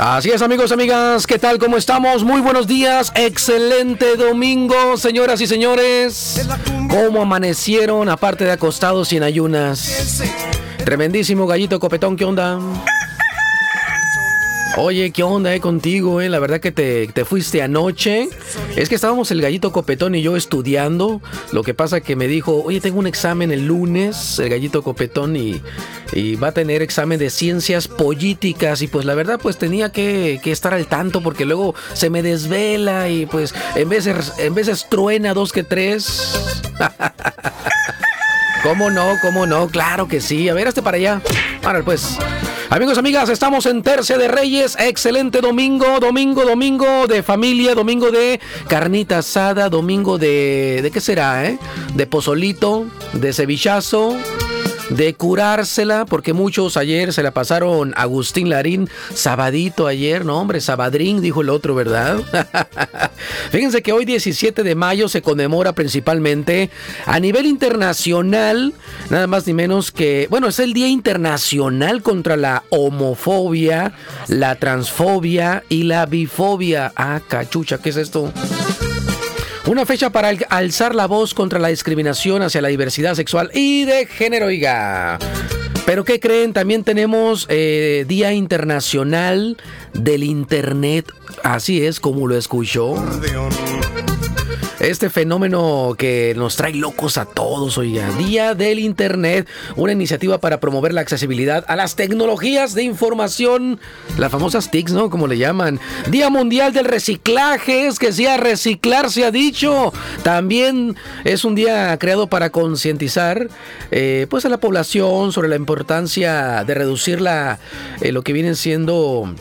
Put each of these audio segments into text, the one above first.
Así es, amigos, amigas, ¿qué tal? ¿Cómo estamos? Muy buenos días, excelente domingo, señoras y señores. ¿Cómo amanecieron, aparte de acostados y en ayunas? Tremendísimo gallito copetón, ¿qué onda? Oye, ¿qué onda contigo? La verdad que te fuiste anoche. Es que estábamos el gallito copetón y yo estudiando. Lo que pasa que me dijo, oye, tengo un examen el lunes, el gallito copetón, y va a tener examen de ciencias políticas. Y pues la verdad, pues tenía que estar al tanto porque luego se me desvela y pues en veces truena dos que tres. ¿Cómo no? ¿Cómo no? Claro que sí. A ver, hazte para allá. Ahora pues. Amigos, amigas, estamos en Tercia de Reyes. Excelente domingo de familia, domingo de carnita asada, domingo ¿de qué será, de pozolito, de cevichazo, de curársela, porque muchos ayer se la pasaron Agustín Larín, sabadito ayer, no hombre, sabadrín, dijo el otro, ¿verdad? Fíjense que hoy 17 de mayo se conmemora principalmente a nivel internacional, nada más ni menos que, bueno, es el Día Internacional contra la homofobia, la transfobia y la bifobia. Ah, cachucha, ¿qué es esto? Una fecha para alzar la voz contra la discriminación hacia la diversidad sexual y de género, oiga. Pero ¿qué creen? También tenemos Día Internacional del Internet. Así es como lo escuchó. Este fenómeno que nos trae locos a todos, oiga. Día del Internet, una iniciativa para promover la accesibilidad a las tecnologías de información, las famosas TICs, ¿no? Como le llaman. Día Mundial del Reciclaje, es que sí, a reciclar se ha dicho. También es un día creado para concientizar pues a la población sobre la importancia de reducir lo que vienen siendo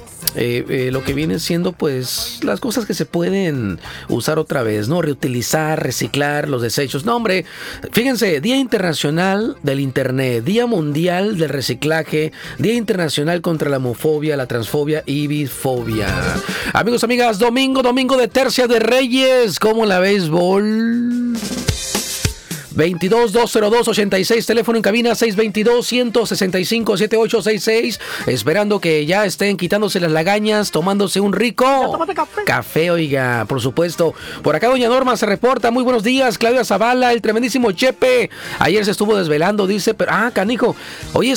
pues las cosas que se pueden usar otra vez, ¿no? Reutilizar, reciclar los desechos. No, hombre, fíjense, Día Internacional del Internet, Día Mundial del Reciclaje, Día Internacional contra la homofobia, la transfobia y bifobia. Amigos, amigas, domingo de Tercia de Reyes, ¿cómo la béisbol? 22-202-86, teléfono en cabina 622-165-7866, esperando que ya estén quitándose las lagañas, tomándose un rico café, oiga, por supuesto. Por acá doña Norma se reporta, muy buenos días, Claudia Zavala, el tremendísimo Chepe, ayer se estuvo desvelando, dice, pero, canijo, oye,